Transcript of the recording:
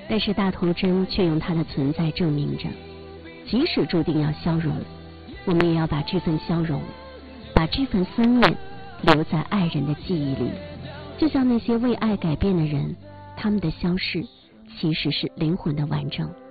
但是大头针却用它的存在证明着，即使注定要消融，我们也要把这份消融，把这份思念留在爱人的记忆里。就像那些为爱改变的人，他们的消逝其实是灵魂的完整。